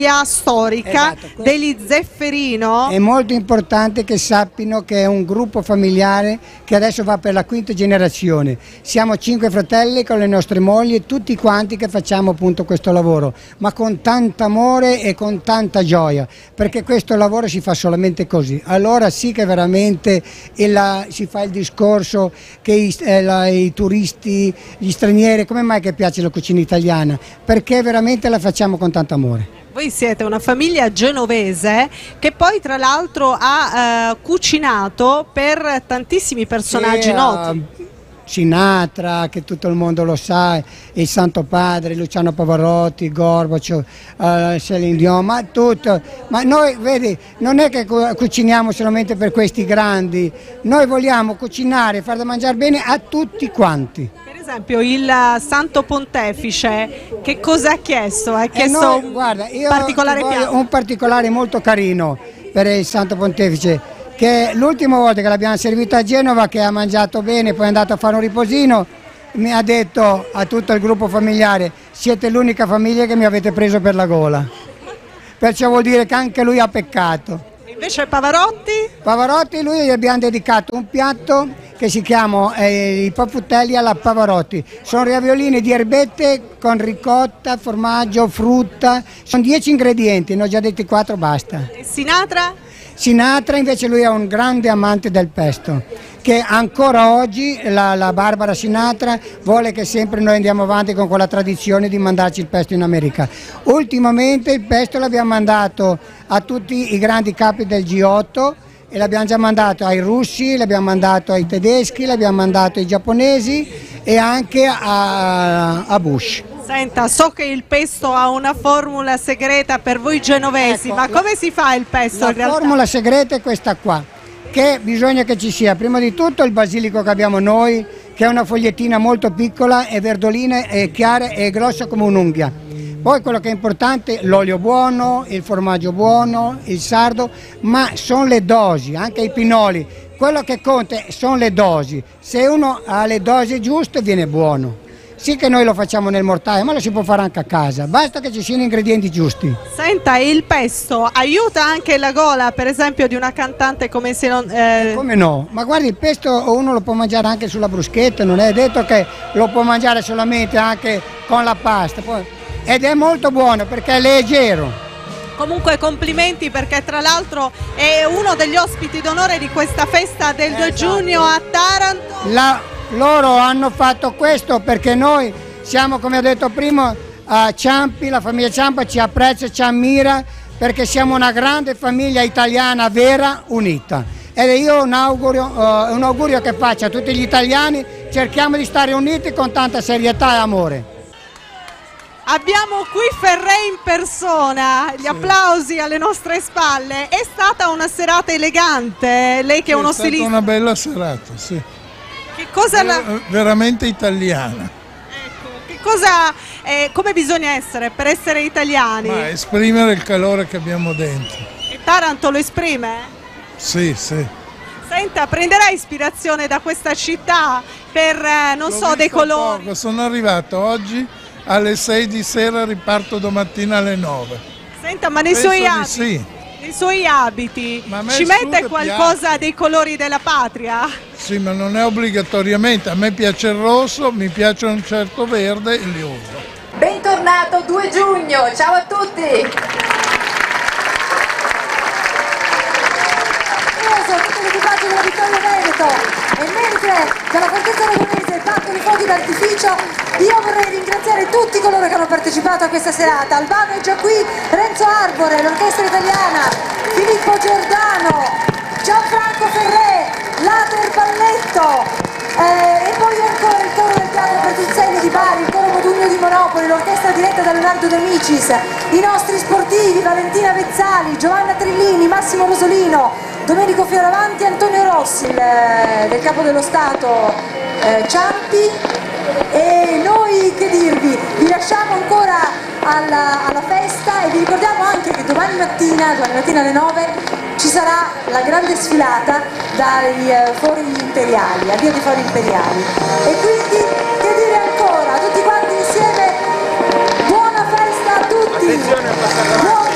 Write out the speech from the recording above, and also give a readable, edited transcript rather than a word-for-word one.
storica, esatto, degli Zefferino. È molto importante che sappiano che è un gruppo familiare che adesso va per la quinta generazione. Siamo 5 fratelli con le nostre mogli e tutti quanti che facciamo appunto questo lavoro, ma con tanto amore e con tanta gioia, perché questo lavoro si fa solamente così. Allora sì che veramente si fa il discorso che i turisti, gli stranieri, come mai che piace la cucina italiana? Perché veramente la facciamo con tanto amore. Voi siete una famiglia genovese che poi tra l'altro ha cucinato per tantissimi personaggi noti. Sinatra, che tutto il mondo lo sa, il Santo Padre, Luciano Pavarotti, Gorbaciov, Céline Dion, ma tutto. Ma noi, vedi, non è che cuciniamo solamente per questi grandi, noi vogliamo cucinare, far da mangiare bene a tutti quanti. Per esempio il Santo Pontefice che cosa ha chiesto? Ha chiesto un particolare molto carino per il Santo Pontefice, che l'ultima volta che l'abbiamo servito a Genova, che ha mangiato bene, poi è andato a fare un riposino, mi ha detto a tutto il gruppo familiare: siete l'unica famiglia che mi avete preso per la gola. Perciò vuol dire che anche lui ha peccato. Invece Pavarotti? Pavarotti, lui gli abbiamo dedicato un piatto che si chiama i papputtelli alla Pavarotti. Sono ravioline di erbette con ricotta, formaggio, frutta. Sono 10 ingredienti, ne ho già detti 4, basta. E Sinatra? Sinatra invece lui è un grande amante del pesto, che ancora oggi la Barbara Sinatra vuole che sempre noi andiamo avanti con quella tradizione di mandarci il pesto in America. Ultimamente il pesto l'abbiamo mandato a tutti i grandi capi del G8 e l'abbiamo già mandato ai russi, l'abbiamo mandato ai tedeschi, l'abbiamo mandato ai giapponesi e anche a Bush. Senta, so che il pesto ha una formula segreta per voi genovesi, ecco, ma come si fa il pesto in realtà? La formula segreta è questa qua, che bisogna che ci sia prima di tutto il basilico che abbiamo noi, che è una fogliettina molto piccola, è verdolina, è chiara e grossa come un'unghia. Poi quello che è importante, l'olio buono, il formaggio buono, il sardo, ma sono le dosi, anche i pinoli. Quello che conta sono le dosi, se uno ha le dosi giuste viene buono. Sì che noi lo facciamo nel mortaio, ma lo si può fare anche a casa, basta che ci siano ingredienti giusti. Senta, il pesto aiuta anche la gola, per esempio, di una cantante come se non... Come no? Ma guardi, il pesto uno lo può mangiare anche sulla bruschetta, non è detto che lo può mangiare solamente anche con la pasta. Ed è molto buono perché è leggero. Comunque complimenti, perché tra l'altro è uno degli ospiti d'onore di questa festa del 2 giugno a Taranto. Loro hanno fatto questo perché noi siamo, come ho detto prima, a Ciampi, la famiglia Ciampa ci apprezza, ci ammira, perché siamo una grande famiglia italiana vera, unita. Ed io un augurio che faccio a tutti gli italiani: cerchiamo di stare uniti con tanta serietà e amore. Abbiamo qui Ferré in persona, gli applausi alle nostre spalle. È stata una serata elegante, lei che è uno stilista. È stata una bella serata, sì. Che cosa veramente italiana. Ecco, che cosa, come bisogna essere per essere italiani? Ma esprimere il calore che abbiamo dentro. E Taranto lo esprime? Sì, sì. Senta, prenderà ispirazione da questa città per, dei colori? Poco. Sono arrivato oggi alle 6 di sera, riparto domattina alle 9. Senta, ma nei suoi abiti ci mette qualcosa dei colori della patria? Sì, ma non è obbligatoriamente, a me piace il rosso, mi piace un certo verde e li uso. Bentornato 2 giugno, ciao a tutti! Tutto l'equipaggio della Vittoria Veneto, e mentre dalla Fortezza Aragonese partono i fuochi d'artificio, io vorrei ringraziare tutti coloro che hanno partecipato a questa serata. Albano è già qui, Renzo Arbore, l'orchestra italiana, Filippo Giordano, Gianfranco Ferré, Later Balletto, e poi ancora il coro del Teatro Bertuzzelli di Bari, il coro Modugno di Monopoli, l'orchestra diretta da Leonardo De Amicis, i nostri sportivi Valentina Vezzali, Giovanna Trillini, Massimo Rosolino, Domenico Fioravanti, Antonio Rossi, del Capo dello Stato Ciampi. E noi, che dirvi, vi lasciamo ancora alla festa e vi ricordiamo anche che domani mattina alle 9 ci sarà la grande sfilata dai fori imperiali, addio dei fori imperiali. E quindi, che dire ancora, tutti quanti insieme, buona festa a tutti!